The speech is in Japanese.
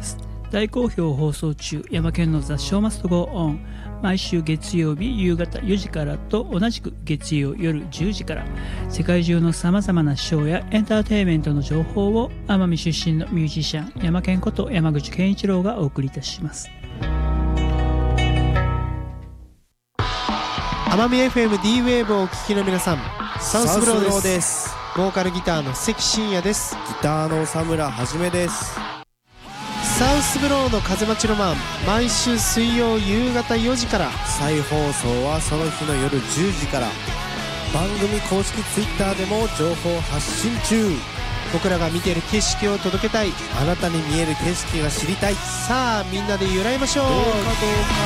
です。大好評放送中、ヤマケンのザ・ショーマストゴーオン。毎週月曜日夕方4時からと同じく月曜夜10時から、世界中のさまざまなショーやエンターテインメントの情報を奄美出身のミュージシャンヤマケンこと山口健一郎がお送りいたします。 奄美 FM D-Wave をお聞きの皆さん、サウスブローです。ボーカルギターの関真也です。 ギターの佐村はじめです。 サウスブローの風待ちロマン、毎週水曜夕方4時から、 再放送はその日の夜10時から。番組公式 Twitter でも情報発信中。 僕らが見ている景色を届けたい、 あなたに見える景色が知りたい。 さあみんなで揺らいましょう。 どうか